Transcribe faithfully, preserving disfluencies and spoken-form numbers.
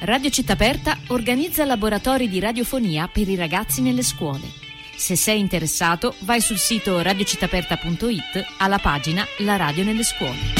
Radio Città Aperta organizza laboratori di radiofonia per i ragazzi nelle scuole. Se sei interessato, vai sul sito radiocittaperta punto it alla pagina La radio nelle scuole.